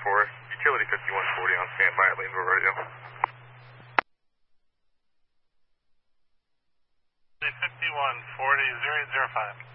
Utility 5140 on standby at Leanville Radio. 5140, 0805.